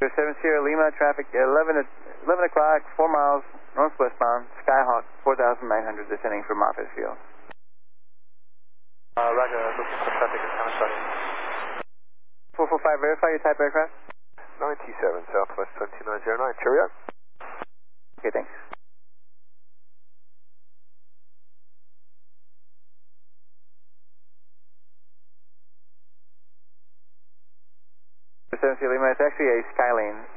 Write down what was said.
7 Sierra Lima, traffic 11 o'clock, 4 miles northwestbound, Skyhawk 4,900 descending from Moffett Field. Roger, looking for traffic at County 445, verify your type aircraft. 97 Southwest 2909, cheerio. Okay, thanks. 7 Sierra Lima, it's actually a Skylane